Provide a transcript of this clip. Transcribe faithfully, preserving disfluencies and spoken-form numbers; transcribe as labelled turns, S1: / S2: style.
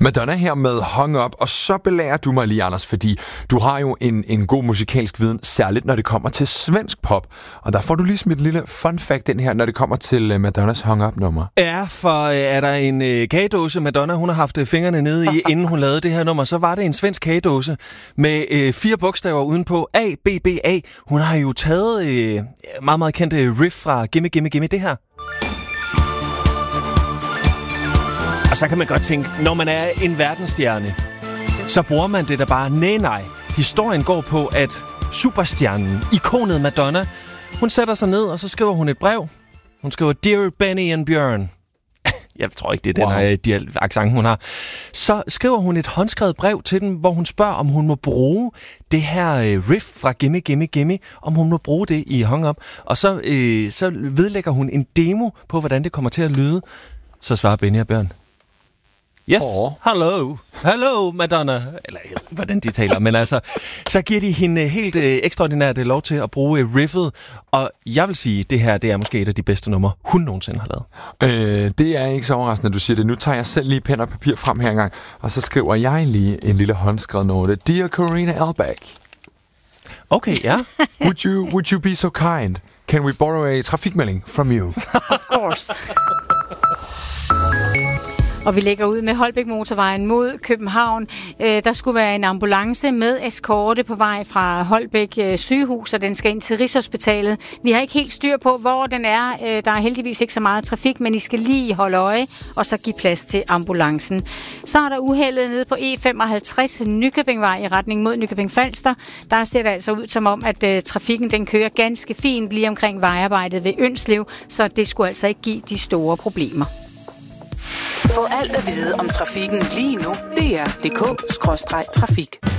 S1: Madonna her med Hung Up, og så belærer du mig lige, Anders, fordi du har jo en, en god musikalsk viden, særligt når det kommer til svensk pop. Og der får du lige smidt et lille fun fact ind her, når det kommer til uh, Madonnas Hung Up-nummer.
S2: Ja, for uh, er der en uh, kagedåse, Madonna hun har haft uh, fingrene nede i, inden hun lavede det her nummer, så var det en svensk kagedåse med uh, fire bogstaver udenpå, A, B, B, A. Hun har jo taget uh, meget, meget kendte riff fra Gimme, Gimme, Gimme, det her. Og så kan man godt tænke, når man er en verdensstjerne, så bruger man det der bare. Nej, nej. Historien går på, at superstjernen, ikonet Madonna, hun sætter sig ned, og så skriver hun et brev. Hun skriver, Dear Benny and Bjørn. Jeg tror ikke, det er wow. den her accent, hun har. Så skriver hun et håndskrevet brev til den, hvor hun spørger, om hun må bruge det her riff fra Gimme, Gimme, Gimme, om hun må bruge det i Hung Up. Og så, øh, så vedlægger hun en demo på, hvordan det kommer til at lyde. Så svarer Benny og Bjørn. Yes, oh. hello, hello Madonna, eller hvordan de taler, men altså, så giver de hende helt øh, ekstraordinært lov til at bruge øh, riffet, og jeg vil sige, det her, det er måske et af de bedste numre, hun nogensinde har lavet.
S1: Øh, det er ikke så overraskende, at du siger det. Nu tager jeg selv lige pen og papir frem her engang, og så skriver jeg lige en lille håndskrevet note. Dear Carina Elbæk.
S2: Okay, ja.
S1: would you, would you be so kind? Can we borrow a trafikmelding from you?
S3: Of course. Og vi lægger ud med Holbæk Motorvejen mod København. Øh, der skulle være en ambulance med eskorte på vej fra Holbæk øh, sygehus, og den skal ind til Rigshospitalet. Vi har ikke helt styr på, hvor den er. Øh, der er heldigvis ikke så meget trafik, men I skal lige holde øje, og så give plads til ambulancen. Så er der uheldet nede på E femoghalvtreds Nykøbingvej i retning mod Nykøbing Falster. Der ser det altså ud som om, at øh, trafikken den kører ganske fint lige omkring vejarbejdet ved Ønslev, så det skulle altså ikke give de store problemer.
S4: Få alt at vide om trafikken lige nu. D R punktum d k skråstreg trafik.